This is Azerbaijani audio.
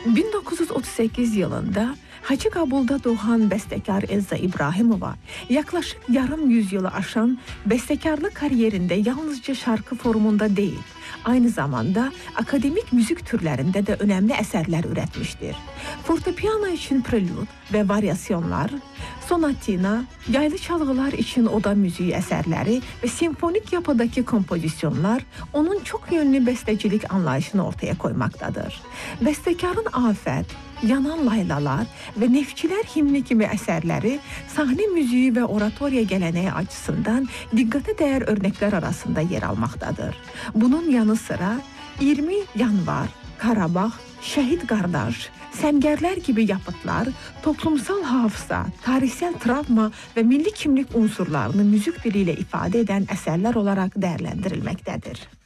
1938 yılında Hacı Qabulda doğan bəstəkar Elza İbrahimova yaklaşık yarım yüzyılı aşan bəstəkarlıq kariyerinde yalnızca şarkı formunda değil, aynı zamanda akademik müzik türlərində də önemli eserler üretmiştir. Fortepiano için prelüd ve varyasyonlar, sonatina, yaylı çalgılar için oda müziği eserleri ve simfonik yapıdaki kompozisyonlar onun çok yönlü bestecilik anlayışını ortaya koymaktadır. Bəstəkarın Afət, Yanan Laylalar ve Neftçilər himni kimi eserleri sahne müziği ve oratoriya geleneği açısından dikkate değer örnekler arasında yer almaktadır. Bunun yanı sıra 20 Yanvar, Qarabağ, Şəhid Qardaş, Səngərlər gibi yapıtlar toplumsal hafıza, tarihsel travma ve milli kimlik unsurlarını müzik diliyle ifade eden eserler olarak değerlendirilmektedir.